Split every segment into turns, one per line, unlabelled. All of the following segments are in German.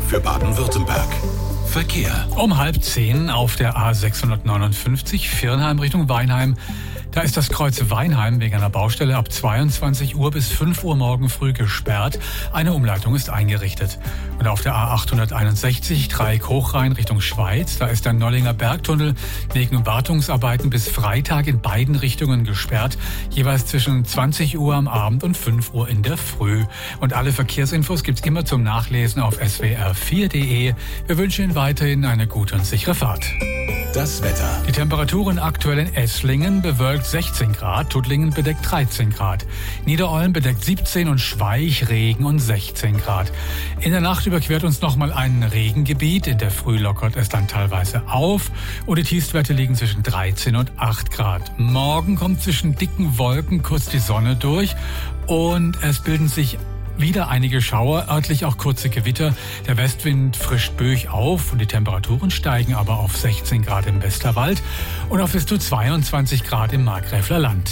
für Baden-Württemberg. Verkehr.
Um 9:30 auf der A659 Viernheim Richtung Weinheim. Da ist das Kreuz Weinheim wegen einer Baustelle ab 22 Uhr bis 5 Uhr morgen früh gesperrt. Eine Umleitung ist eingerichtet. Und auf der A861 Dreieck Hochrhein Richtung Schweiz, da ist der Nollinger Bergtunnel wegen Wartungsarbeiten bis Freitag in beiden Richtungen gesperrt. Jeweils zwischen 20 Uhr am Abend und 5 Uhr in der Früh. Und alle Verkehrsinfos gibt's immer zum Nachlesen auf swr4.de. Wir wünschen Ihnen weiterhin eine gute und sichere Fahrt.
Das Wetter.
Die Temperaturen aktuell in Esslingen bewölkt 16 Grad, Tuttlingen bedeckt 13 Grad. Niederolm bedeckt 17 und Schweich Regen und 16 Grad. In der Nacht überquert uns nochmal ein Regengebiet. In der Früh lockert es dann teilweise auf und die Tiefstwerte liegen zwischen 13 und 8 Grad. Morgen kommt zwischen dicken Wolken kurz die Sonne durch und es bilden sich wieder einige Schauer, örtlich auch kurze Gewitter. Der Westwind frischt böig auf und die Temperaturen steigen aber auf 16 Grad im Westerwald und auf bis zu 22 Grad im Markgräfler Land.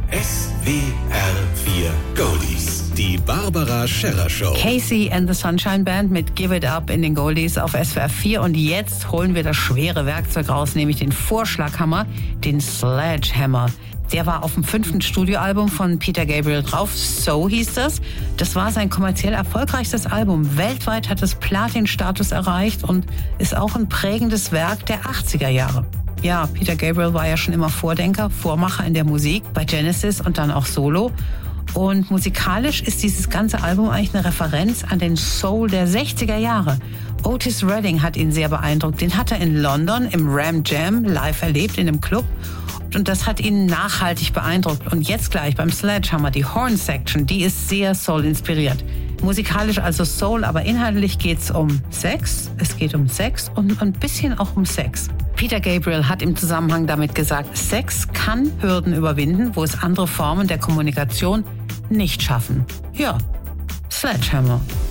SWR4 Goldies. Die Barbara Scherrer Show.
Casey and the Sunshine Band mit Give It Up in den Goldies auf SWR 4. Und jetzt holen wir das schwere Werkzeug raus, nämlich den Vorschlaghammer, den Sledgehammer. Der war auf dem 5. Studioalbum von Peter Gabriel drauf. So hieß das. Das war sein kommerziell erfolgreichstes Album. Weltweit hat es Platin-Status erreicht und ist auch ein prägendes Werk der 80er Jahre. Ja, Peter Gabriel war ja schon immer Vordenker, Vormacher in der Musik, bei Genesis und dann auch solo. Und musikalisch ist dieses ganze Album eigentlich eine Referenz an den Soul der 60er Jahre. Otis Redding hat ihn sehr beeindruckt. Den hat er in London im Ram Jam live erlebt, in einem Club. Und das hat ihn nachhaltig beeindruckt. Und jetzt gleich beim Sledgehammer, die Horn-Section, die ist sehr Soul-inspiriert. Musikalisch also Soul, aber inhaltlich geht's um Sex. Es geht um Sex und ein bisschen auch um Sex. Peter Gabriel hat im Zusammenhang damit gesagt, Sex kann Hürden überwinden, wo es andere Formen der Kommunikation nicht schaffen. Ja, Sledgehammer.